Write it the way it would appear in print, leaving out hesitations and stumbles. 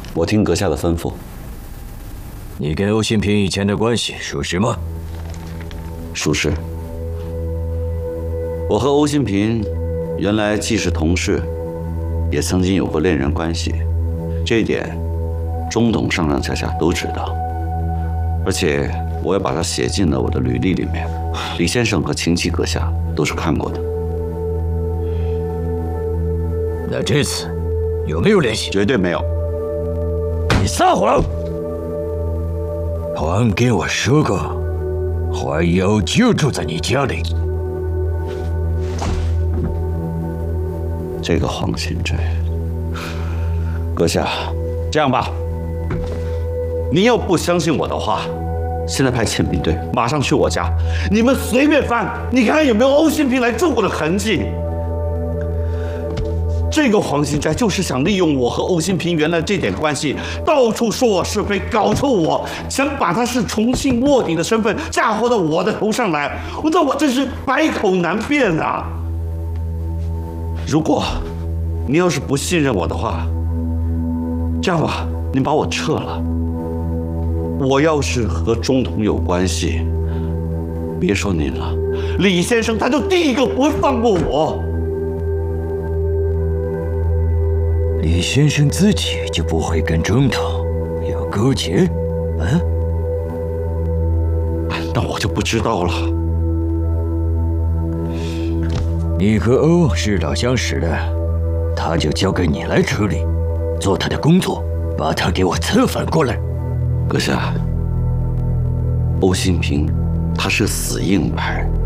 我听阁下的吩咐。 你跟欧新平以前的关系属实吗？ 属实。我和欧新平原来既是同事，也曾经有过恋人关系，这一点中董上上下下都知道。而且我也把它写进了我的履历里面，李先生和秦琪阁下都是看过的。 那这次有没有联系？ 绝对没有。 你撒谎！黄跟我说过，怀瑶就住在你家里。 这个黄新斋，阁下，这样吧，你要不相信我的话，现在派宪兵队马上去我家，你们随便翻，你看看有没有欧新平来住过的痕迹。这个黄新斋就是想利用我和欧新平原来这点关系，到处说我是非，搞臭我，想把他是重庆卧底的身份嫁祸到我的头上来。那我真是百口难辩啊！如果你要是不信任我的话，这样吧，你把我撤了。我要是和中统有关系，别说您了，李先生他就第一个不会放过我。 李先生自己就不会跟中统有勾结？ 那我就不知道了。 你和欧是老相识的，他就交给你来处理，做他的工作，把他给我策反过来。 阁下，欧新平他是死硬派，